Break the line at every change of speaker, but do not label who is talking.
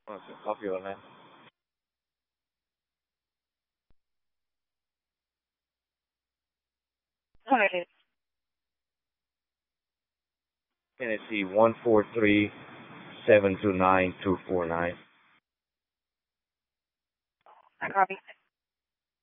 Okay, copy all right.
Alright.
Tennessee 143-729-249.
I copy.